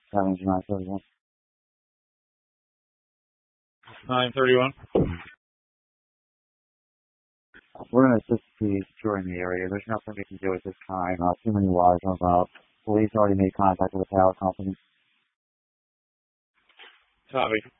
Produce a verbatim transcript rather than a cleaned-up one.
Seven nine thirty one. Nine thirty one. We're going to assist the securing the area. There's nothing we can do at this time. Uh, too many wires on about. Police already made contact with the power company. Copy.